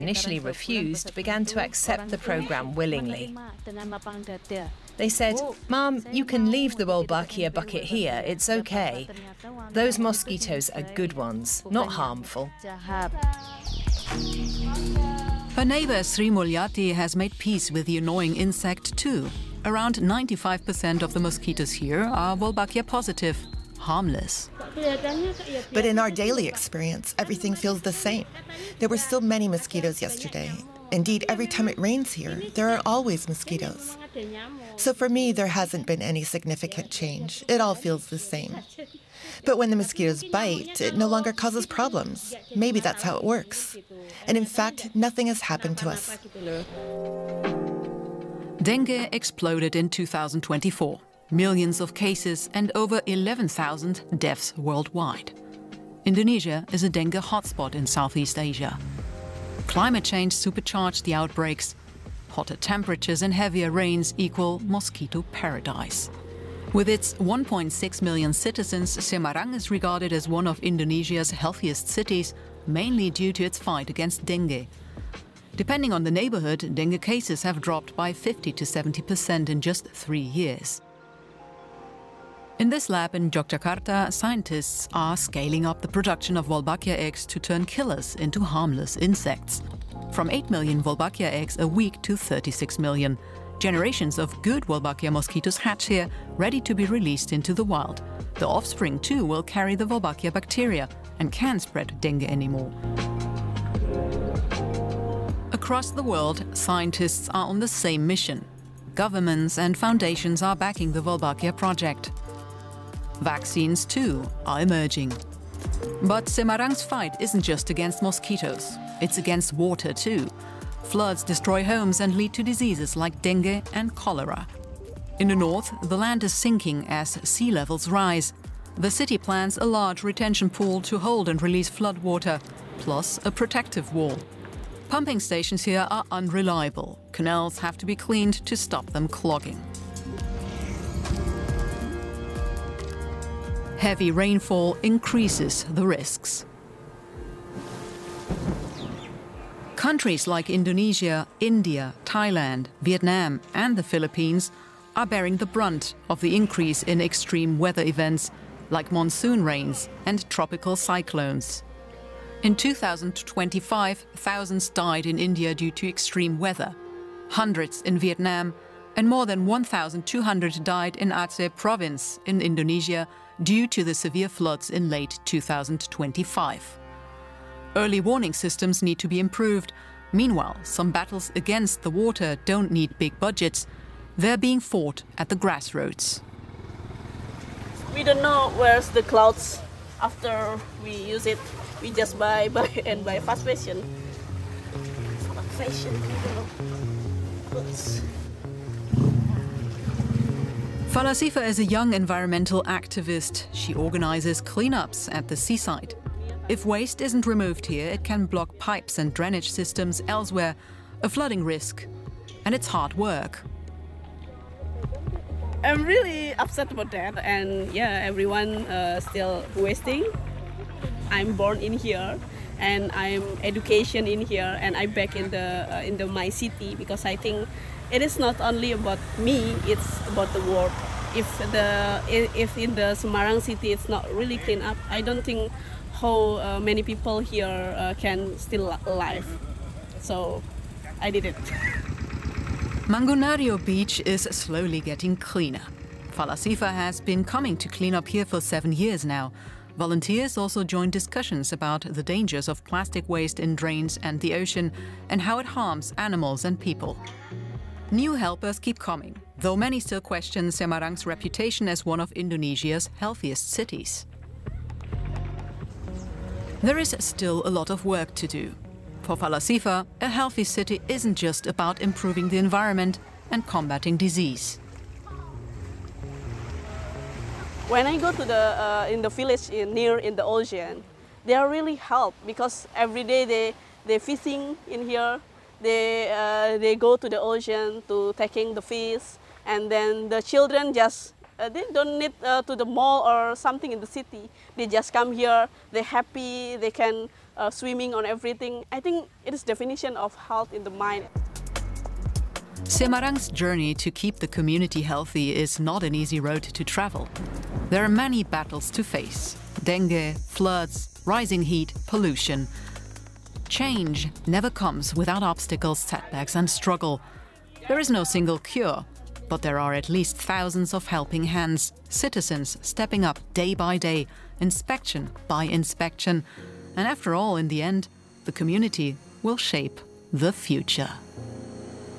initially refused, began to accept the program willingly. They said, "Mom, you can leave the Wolbachia bucket here, it's okay. Those mosquitoes are good ones, not harmful." Her neighbor Sri Mulyati has made peace with the annoying insect too. Around 95% of the mosquitoes here are Wolbachia positive, harmless. But in our daily experience, everything feels the same. There were still many mosquitoes yesterday. Indeed, every time it rains here, there are always mosquitoes. So for me, there hasn't been any significant change. It all feels the same. But when the mosquitoes bite, it no longer causes problems. Maybe that's how it works. And in fact, nothing has happened to us. Dengue exploded in 2024. Millions of cases and over 11,000 deaths worldwide. Indonesia is a dengue hotspot in Southeast Asia. Climate change supercharged the outbreaks. Hotter temperatures and heavier rains equal mosquito paradise. With its 1.6 million citizens, Semarang is regarded as one of Indonesia's healthiest cities, mainly due to its fight against dengue. Depending on the neighborhood, dengue cases have dropped by 50 to 70% in just 3 years. In this lab in Yogyakarta, scientists are scaling up the production of Wolbachia eggs to turn killers into harmless insects. From 8 million Wolbachia eggs a week to 36 million. Generations of good Wolbachia mosquitoes hatch here, ready to be released into the wild. The offspring too will carry the Wolbachia bacteria and can't spread dengue anymore. Across the world, scientists are on the same mission. Governments and foundations are backing the Wolbachia project. Vaccines too are emerging. But Semarang's fight isn't just against mosquitoes, it's against water too. Floods destroy homes and lead to diseases like dengue and cholera. In the north, the land is sinking as sea levels rise. The city plans a large retention pool to hold and release floodwater, plus a protective wall. Pumping stations here are unreliable. Canals have to be cleaned to stop them clogging. Heavy rainfall increases the risks. Countries like Indonesia, India, Thailand, Vietnam and the Philippines are bearing the brunt of the increase in extreme weather events like monsoon rains and tropical cyclones. In 2025, thousands died in India due to extreme weather, hundreds in Vietnam, and more than 1,200 died in Aceh province in Indonesia due to the severe floods in late 2025. Early warning systems need to be improved. Meanwhile, some battles against the water don't need big budgets. They're being fought at the grassroots. We don't know where's the clouds after we use it. We just buy fast fashion. Fala Siva is a young environmental activist. She organizes cleanups at the seaside. If waste isn't removed here, it can block pipes and drainage systems elsewhere, a flooding risk. And it's hard work. I'm really upset about that, and yeah, everyone still wasting. I'm born in here, and I'm education in here, and I'm back in the my city because I think it is not only about me; it's about the world. If in the Semarang city it's not really clean up, I don't think how many people here can still alive. So I did it. Mangunario Beach is slowly getting cleaner. Fala Siva has been coming to clean up here for 7 years now. Volunteers also join discussions about the dangers of plastic waste in drains and the ocean and how it harms animals and people. New helpers keep coming, though many still question Semarang's reputation as one of Indonesia's healthiest cities. There is still a lot of work to do. For Fala Siva, a healthy city isn't just about improving the environment and combating disease. When I go to in the village near the ocean, they are really help because every day they fishing in here. They go to the ocean to taking the fish, and then the children just they don't need to the mall or something in the city. They just come here. They're happy. They can swimming on everything. I think it is definition of health in the mind. Semarang's journey to keep the community healthy is not an easy road to travel. There are many battles to face: dengue, floods, rising heat, pollution. Change never comes without obstacles, setbacks and struggle. There is no single cure, but there are at least thousands of helping hands, citizens stepping up day by day, inspection by inspection. And after all, in the end, the community will shape the future.